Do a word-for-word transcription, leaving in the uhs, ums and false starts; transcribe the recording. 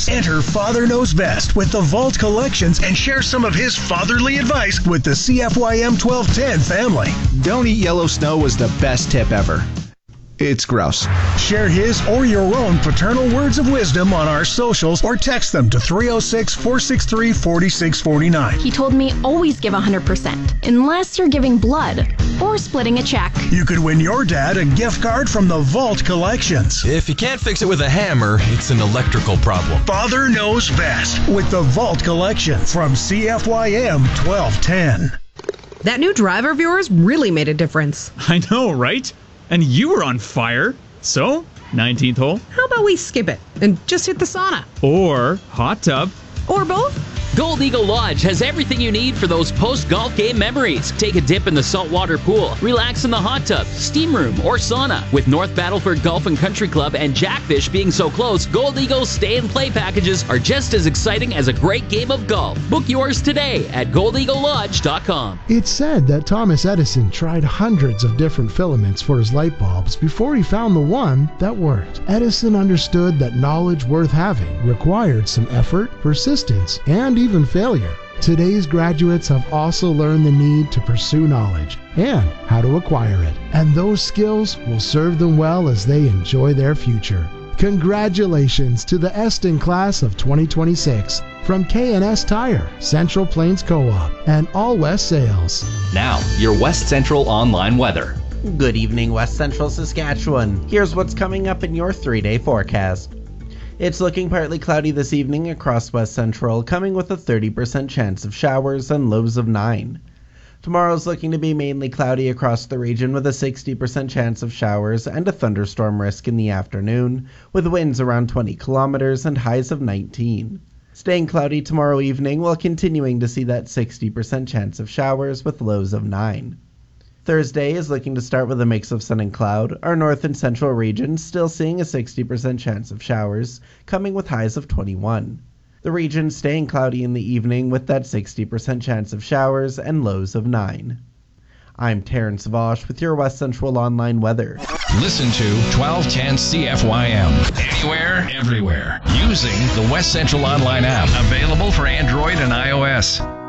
Collections. Enter Father Knows Best with the Vault Collections and share some of his fatherly advice with the C F Y M twelve ten family. Don't eat yellow snow was the best tip ever. It's gross. Share his or your own paternal words of wisdom on our socials or text them to three oh six, four six three, four six four nine. He told me always give one hundred percent, unless you're giving blood or splitting a check. You could win your dad a gift card from the Vault Collections. If you can't fix it with a hammer, it's an electrical problem. Father Knows Best with the Vault Collections from C F Y M twelve ten. That new driver of yours really made a difference. I know, right? And you were on fire. So, nineteenth hole. How about we skip it and just hit the sauna? Or hot tub. Or both? Gold Eagle Lodge has everything you need for those post-golf game memories. Take a dip in the saltwater pool, relax in the hot tub, steam room, or sauna. With North Battleford Golf and Country Club and Jackfish being so close, Gold Eagle's stay and play packages are just as exciting as a great game of golf. Book yours today at gold eagle lodge dot com. It's said that Thomas Edison tried hundreds of different filaments for his light bulbs before he found the one that worked. Edison understood that knowledge worth having required some effort, persistence, and even failure. Today's graduates have also learned the need to pursue knowledge and how to acquire it. And those skills will serve them well as they enjoy their future. Congratulations to the Eston class of twenty twenty-six from K and S Tire, Central Plains Co-op, and All West Sales. Now, your West Central online weather. Good evening, West Central Saskatchewan. Here's what's coming up in your three-day forecast. It's looking partly cloudy this evening across West Central, coming with a thirty percent chance of showers and lows of nine. Tomorrow's looking to be mainly cloudy across the region with a sixty percent chance of showers and a thunderstorm risk in the afternoon, with winds around twenty kilometers and highs of nineteen. Staying cloudy tomorrow evening while continuing to see that sixty percent chance of showers with lows of nine. Thursday is looking to start with a mix of sun and cloud, our north and central regions still seeing a sixty percent chance of showers, coming with highs of twenty-one. The region staying cloudy in the evening with that sixty percent chance of showers and lows of nine. I'm Terrence Vosh with your West Central Online weather. Listen to twelve ten C F Y M anywhere, everywhere, using the West Central Online app, available for Android and iOS.